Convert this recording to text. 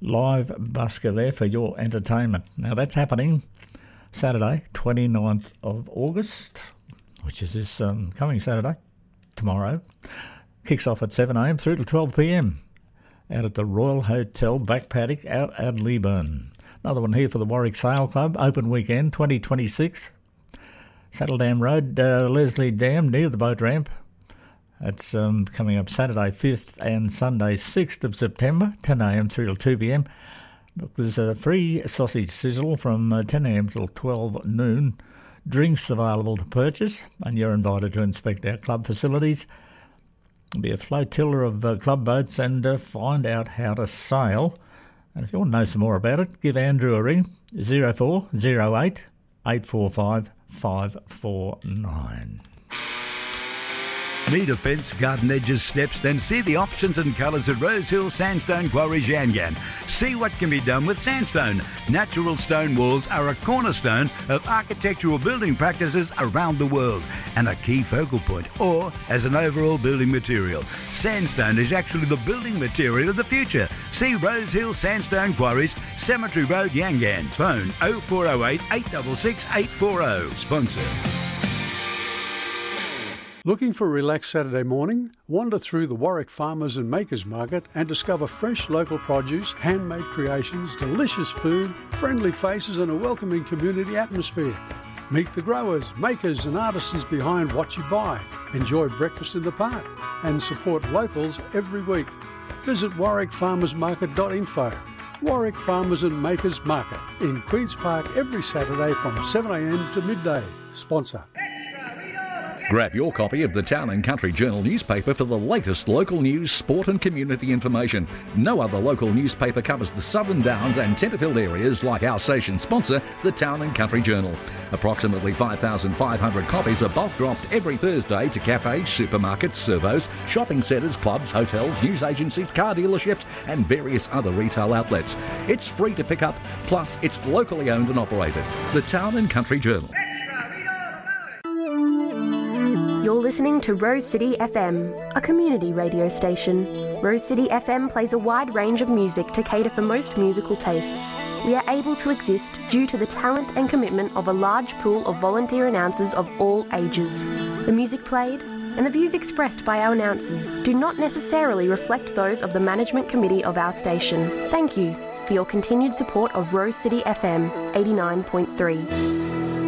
live busker there for your entertainment. Now that's happening Saturday, 29th of August, which is this coming Saturday, tomorrow. Kicks off at 7am through to 12pm out at the Royal Hotel Back Paddock out at Leeburn. Another one here for the Warwick Sail Club, open weekend 2026. Saddledam Road, Leslie Dam, near the boat ramp. That's coming up Saturday 5th and Sunday 6th of September, 10am through till 2pm. Look, there's a free sausage sizzle from 10am till 12 noon. Drinks available to purchase, and you're invited to inspect our club facilities. There'll be a flotilla of club boats and find out how to sail. And if you want to know some more about it, give Andrew a ring, 0408 845 549. Need a fence, garden edges, steps? Then see the options and colours at Rosehill Sandstone Quarries Yangan. See what can be done with sandstone. Natural stone walls are a cornerstone of architectural building practices around the world and a key focal point, or as an overall building material. Sandstone is actually the building material of the future. See Rosehill Sandstone Quarries, Cemetery Road, Yangan. Phone 0408 866 840. Sponsor. Looking for a relaxed Saturday morning? Wander through the Warwick Farmers and Makers Market and discover fresh local produce, handmade creations, delicious food, friendly faces and a welcoming community atmosphere. Meet the growers, makers and artisans behind what you buy. Enjoy breakfast in the park and support locals every week. Visit warwickfarmersmarket.info. Warwick Farmers and Makers Market in Queen's Park every Saturday from 7am to midday. Sponsor. Grab your copy of the Town and Country Journal newspaper for the latest local news, sport and community information. No other local newspaper covers the Southern Downs and Tenterfield areas like our station sponsor, the Town and Country Journal. Approximately 5,500 copies are bulk dropped every Thursday to cafes, supermarkets, servos, shopping centres, clubs, hotels, news agencies, car dealerships and various other retail outlets. It's free to pick up, plus it's locally owned and operated. The Town and Country Journal. You're listening to Rose City FM, a community radio station. Rose City FM plays a wide range of music to cater for most musical tastes. We are able to exist due to the talent and commitment of a large pool of volunteer announcers of all ages. The music played and the views expressed by our announcers do not necessarily reflect those of the management committee of our station. Thank you for your continued support of Rose City FM 89.3.